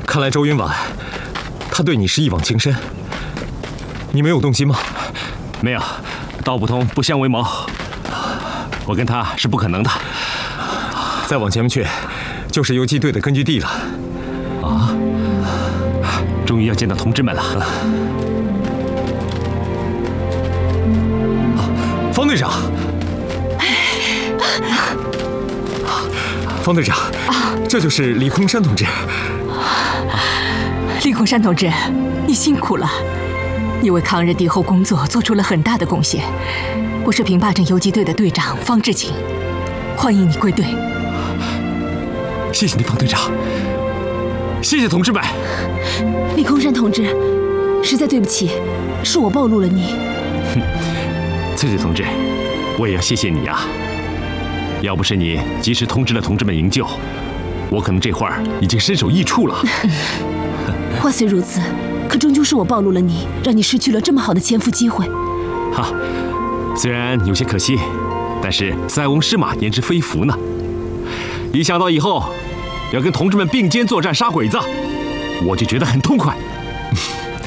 看来周云婉，她对你是一往情深，你没有动心吗？ 没有，道不同不相为谋，我跟她是不可能的。 再往前面去，就是游击队的根据地了。 啊，终于要见到同志们了。 方队长，方队长，这就是李空山同志。 李空山同志，你辛苦了，你为抗日敌后工作做出了很大的贡献。我是平坝镇游击队的队长方志勤，欢迎你归队。 谢谢你，方队长。谢谢同志们。 李空山同志，实在对不起，是我暴露了你。 翠翠同志，我也要谢谢你啊！要不是你及时通知了同志们营救，我可能这会儿已经身首异处了。 话虽如此，可终究是我暴露了你，让你失去了这么好的潜伏机会。 哈，虽然有些可惜，但是塞翁失马焉知非福呢。一想到以后要跟同志们并肩作战杀鬼子，我就觉得很痛快。